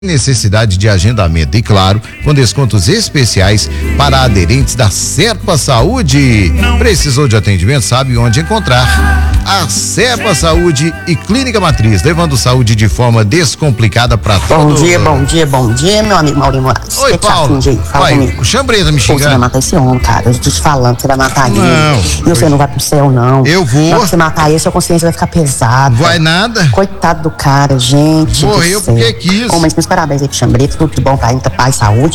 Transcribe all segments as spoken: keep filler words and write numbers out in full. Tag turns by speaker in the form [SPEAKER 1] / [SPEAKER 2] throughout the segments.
[SPEAKER 1] necessidade de agendamento e, claro, com descontos especiais para aderentes da Serpa Saúde. Precisou de atendimento? Sabe onde encontrar. A Serpa Saúde e Clínica Matriz, levando saúde de forma descomplicada para todos.
[SPEAKER 2] Bom dia, bom dia, bom dia, meu amigo Maurinho Moraes.
[SPEAKER 1] Oi, Paulo. Fala Pai, comigo. O Chambreta me xingando.
[SPEAKER 2] Você vai matar esse homem, cara. Eu tô te falando que você vai matar ele.
[SPEAKER 1] Não.
[SPEAKER 2] E você não vai pro céu, não.
[SPEAKER 1] Eu vou.
[SPEAKER 2] Na hora que você matar ele, sua consciência vai ficar pesada.
[SPEAKER 1] Vai nada.
[SPEAKER 2] Coitado do cara, gente.
[SPEAKER 1] Morreu porque quis.
[SPEAKER 2] Bom, mas meus parabéns aí pro Chambreta, tudo de bom pra ele, paz, saúde.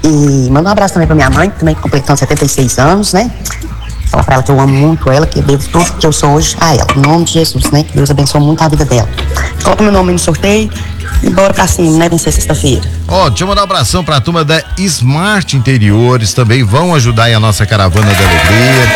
[SPEAKER 2] E manda um abraço também pra minha mãe, também completando setenta e seis anos, né? Fala pra ela que eu amo muito ela, que eu devo tudo que eu sou hoje a ela. Em nome de Jesus, né? Que Deus abençoe muito a vida dela. Coloca meu nome no sorteio e bora pra cima, né? Vencer sexta-feira.
[SPEAKER 1] Ó, oh, deixa eu mandar um abração pra turma da Smart Interiores, também vão ajudar aí a nossa caravana da alegria.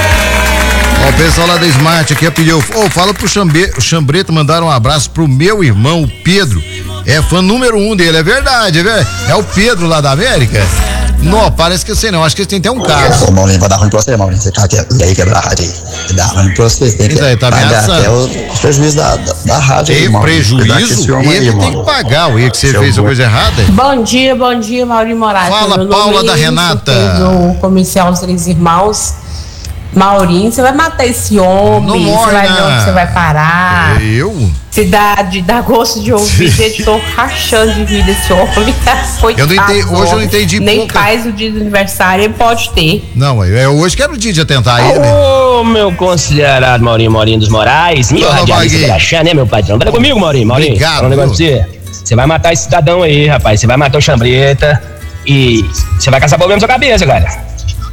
[SPEAKER 1] Ó, o pessoal lá da Smart aqui pediu, ô, oh, fala pro Chambe, o Chambreta mandar um abraço pro meu irmão, o Pedro. É fã número um dele, é verdade, é verdade. É o Pedro lá da América. Não, parece que eu sei não, acho que ele tem até um caso.
[SPEAKER 3] Ô, Maurinho, vai dar ruim pra você, Maurinho. Você tá aqui, e aí quebrar a rádio aí. Dá ruim pra você. Tem que
[SPEAKER 1] Isso aí, tá ameaçando.
[SPEAKER 3] até o prejuízo da, da, da rádio aí, Maurinho.
[SPEAKER 1] Prejuízo? Ele aí, tem que pagar, o erro que você Seu fez a coisa errada.
[SPEAKER 4] Bom dia, bom dia, Maurinho Moraes.
[SPEAKER 1] Fala, Paula da Renata.
[SPEAKER 4] Do comercial dos Três Irmãos. Maurinho, você vai matar esse homem, você vai ver onde você vai parar.
[SPEAKER 1] Eu?
[SPEAKER 4] Cidade, dá gosto de ouvir, eu tô rachando de vida esse homem.
[SPEAKER 1] Eu não entendi, hoje eu não entendi.
[SPEAKER 4] Nem
[SPEAKER 1] pouca...
[SPEAKER 4] faz o dia do aniversário, ele pode ter.
[SPEAKER 1] Não, é hoje que era o dia de atentar ele.
[SPEAKER 5] Ô, meu considerado Maurinho Maurinho dos Moraes, meu radialista de Araxá, né, meu patrão? Fala comigo, Maurinho, Maurinho.
[SPEAKER 1] Obrigado.
[SPEAKER 5] Fala um negócio pra você. Você vai matar esse cidadão aí, rapaz. Você vai matar o Chambreta e você vai caçar problema na sua cabeça, cara.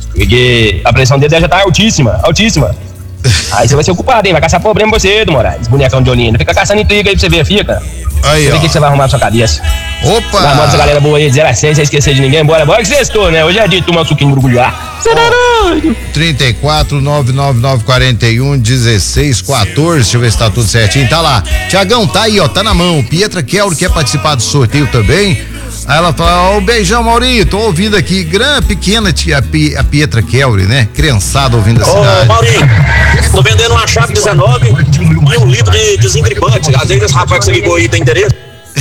[SPEAKER 5] Porque a pressão dele já tá altíssima, altíssima. Aí você vai ser o culpado, hein? Vai caçar problema você, do Moraes, bonecão de Olinda. Fica caçando intriga aí pra você ver, fica. Aí, ó. O que você vai arrumar na sua cabeça?
[SPEAKER 1] Opa!
[SPEAKER 5] Vai arrumar essa galera boa aí, zero a seis, sem esquecer de ninguém. Bora, bora que você estou, né? Hoje é dia de tomar um suquinho de mergulhar.
[SPEAKER 1] trinta e quatro, nove nove nove, quarenta e um, dezesseis, quatorze. Deixa eu ver se tá tudo certinho. Tá lá. Tiagão, tá aí, ó, tá na mão. Pietra Kelly quer participar do sorteio também. Aí ela fala, ó, oh, beijão, Maurinho, tô ouvindo aqui, grande, pequena tia, a Pietra Kelly, né? Criançada ouvindo a cidade.
[SPEAKER 6] Ô, Maurinho, tô vendendo uma chave dezenove e um litro de desengripante. Às vezes esse rapaz que você ligou aí tem interesse.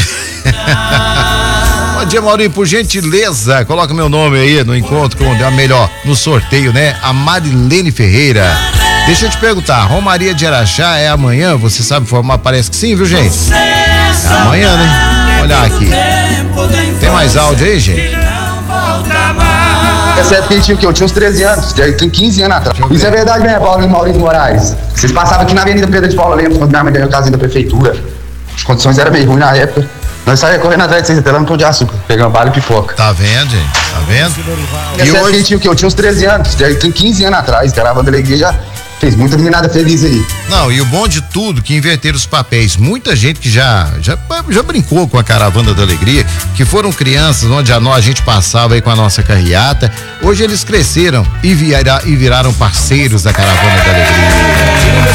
[SPEAKER 1] Bom dia, Maurinho, por gentileza, coloca meu nome aí no encontro com a melhor, no sorteio, né? A Marilene Ferreira. Deixa eu te perguntar, Romaria de Araxá é amanhã? Você sabe formar? Parece que sim, viu, gente? É amanhã, né? Olha aqui. Tem mais áudio aí, gente?
[SPEAKER 7] Essa época ele tinha o quê? Eu tinha uns treze anos, tem quinze anos atrás. Isso é verdade mesmo, Paulo e Maurício Moraes. Vocês passavam aqui na Avenida Pedro de Paula, lembra? Quando minha mãe deu casa da prefeitura. As condições eram meio ruins na época. Nós saímos correndo atrás de vocês até lá no Pão de Açúcar, pegando bala e pipoca.
[SPEAKER 1] Tá vendo, gente? Tá vendo?
[SPEAKER 7] Essa época hoje... ele tinha o quê? Eu tinha uns treze anos, tem quinze anos atrás. Cara, a Vanderlei já fez muita meninada feliz aí.
[SPEAKER 1] Não, e o bom de tudo que inverteram os papéis. Muita gente que já, já, já brincou com a Caravana da Alegria, que foram crianças onde a, nós, a gente passava aí com a nossa carreata. Hoje eles cresceram e, vira, e viraram parceiros da Caravana da Alegria.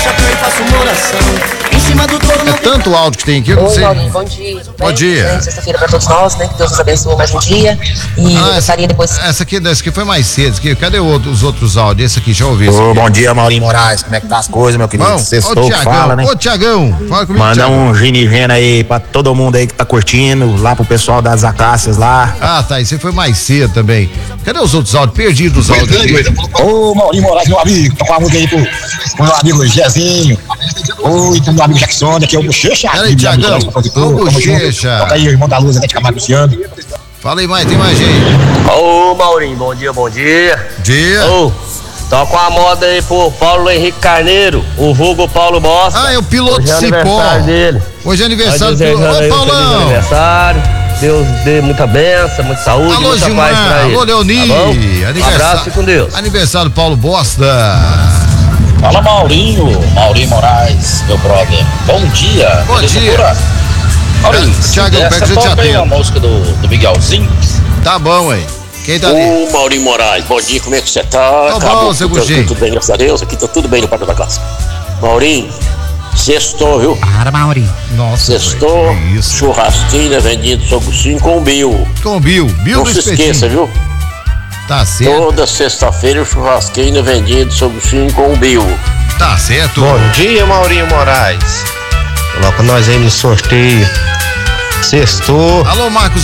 [SPEAKER 1] É tanto áudio que tem aqui, eu não
[SPEAKER 8] Oi,
[SPEAKER 1] sei.
[SPEAKER 8] Maurinho, bom dia.
[SPEAKER 1] Bom dia.
[SPEAKER 8] Sexta-feira pra todos nós, né? Que Deus nos abençoe mais um dia. E
[SPEAKER 1] ah,
[SPEAKER 8] eu gostaria depois.
[SPEAKER 1] Essa aqui, essa aqui foi mais cedo. Aqui, cadê outro, os outros áudios? Esse aqui, deixa eu ouvir.
[SPEAKER 3] Ô, bom dia, Maurinho Moraes. Como é que tá as coisas, meu querido? Sextou, fala, né?
[SPEAKER 1] Ô, Tiagão, fala comigo.
[SPEAKER 3] Manda
[SPEAKER 1] Thiagão.
[SPEAKER 3] um ginigena aí pra todo mundo aí que tá curtindo, lá pro pessoal das Acácias lá.
[SPEAKER 1] Ah, tá. Esse foi mais cedo também. Cadê os outros áudios? Perdi os áudios.
[SPEAKER 9] Ô, Maurinho Moraes, meu amigo, tô com a música aí pro, pro meu amigo Jezinho. Oi, pro meu amigo Jackson, aqui é o Bochecha.
[SPEAKER 1] Peraí, Tiagão, ô Bochecha.
[SPEAKER 9] Toca aí, irmão da Luz, né, de Camargo Luciano.
[SPEAKER 1] Fala aí mais, tem mais gente.
[SPEAKER 10] Ô, Maurinho, bom dia, bom dia.
[SPEAKER 1] Dia.
[SPEAKER 10] Ô, toca uma moda aí pro Paulo Henrique Carneiro, o vulgo Paulo Bosta.
[SPEAKER 1] Ah, é o piloto
[SPEAKER 10] Hoje é
[SPEAKER 1] Cipó.
[SPEAKER 10] aniversário dele.
[SPEAKER 1] Hoje é aniversário
[SPEAKER 10] do
[SPEAKER 1] Ô, Paulão.
[SPEAKER 10] aniversário. Deus dê muita bênção, muita saúde,
[SPEAKER 1] alô,
[SPEAKER 10] muita
[SPEAKER 1] Gilmar,
[SPEAKER 10] paz pra ele.
[SPEAKER 1] Alô, Leoni.
[SPEAKER 10] Tá um abraço e com Deus.
[SPEAKER 1] Aniversário do Paulo Bosta.
[SPEAKER 11] Fala, Maurinho, Maurinho Moraes, meu brother. Bom dia.
[SPEAKER 1] Bom dia.
[SPEAKER 11] Maurinho,
[SPEAKER 1] é, Thiago,
[SPEAKER 11] essa
[SPEAKER 1] pega
[SPEAKER 11] toca aí
[SPEAKER 1] a
[SPEAKER 11] música do, do Miguelzinho.
[SPEAKER 1] Tá bom, hein? Quem tá ali?
[SPEAKER 6] Ô, Maurinho Moraes, bom dia, como é que você tá?
[SPEAKER 1] Tá bom, seu Gugê.
[SPEAKER 6] Tudo bem, graças a Deus, aqui tá tudo bem no quarto da casa. Maurinho, sextou, viu?
[SPEAKER 2] Para, Maurinho.
[SPEAKER 1] Nossa,
[SPEAKER 6] sextou, churrasquinho vendido sogucinho com o Bill.
[SPEAKER 1] Com o Bill, Bill
[SPEAKER 6] Não
[SPEAKER 1] do
[SPEAKER 6] se
[SPEAKER 1] espetinho.
[SPEAKER 6] esqueça, viu?
[SPEAKER 1] Tá certo.
[SPEAKER 6] Toda sexta-feira o churrasquinho vendido sogucinho com o Bill.
[SPEAKER 1] Tá certo.
[SPEAKER 12] Bom dia, Maurinho Moraes. Coloca nós aí no sorteio.
[SPEAKER 3] Sextou.
[SPEAKER 1] Alô, Marcos